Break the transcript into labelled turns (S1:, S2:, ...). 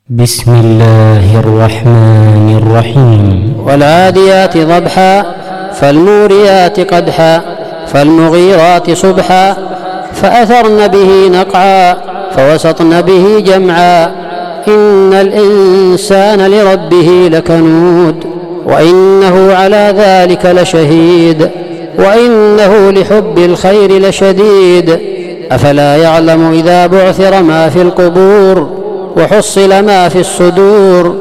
S1: بسم الله الرحمن الرحيم.
S2: والعاديات ضبحا فالموريات قدحا فالمغيرات صبحا فأثرن به نقعا فوسطن به جمعا إن الإنسان لربه لكنود وإنه على ذلك لشهيد وإنه لحب الخير لشديد أفلا يعلم إذا بعثر ما في القبور وحصل ما في الصدور